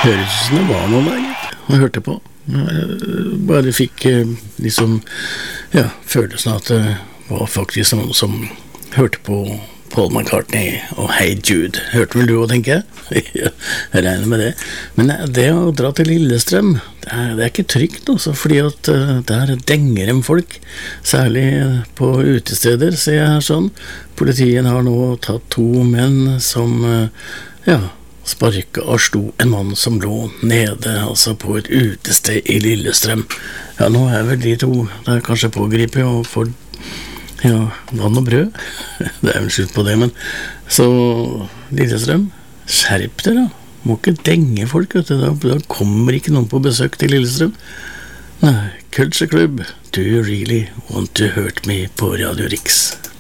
Høres ut som det var noen der, gitt. Jeg hørte på. Jeg bare fikk liksom, ja, følelsen at det var faktisk noen som hørte på Paul McCartney og Hey Jude. Hørte vel du også, tenker jeg? Ja, jeg regner med det. Men det å dra til Lillestrøm, det er ikke trygt også, fordi at der denger dem folk, særlig på utesteder, ser jeg her sånn. Politiet har nå tatt 2 menn som, sparket og slo en mann som lå nede, altså på et utested i Lillestrøm. Ja, nå vel de 2 der kanskje pågripet og får vann og brød. Det vel slutt på det, men så Lillestrøm, skjerp dere da. Må ikke denge folk, vet du. Da kommer ikke noen på besøk til Lillestrøm. Nei, Culture Club, Do You Really Want to Hurt Me på Radio Riks.